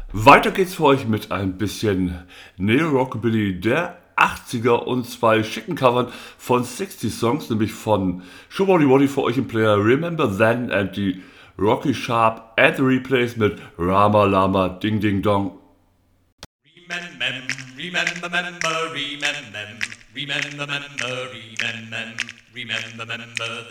Weiter geht's für euch mit ein bisschen Neo-Rockabilly der 80er und zwei schicken Covern von 60 Songs, nämlich von Showbody Woddy für euch im Player Remember Then and die Rocky Sharp and the Replays mit Rama Lama Ding Ding Dong. Remember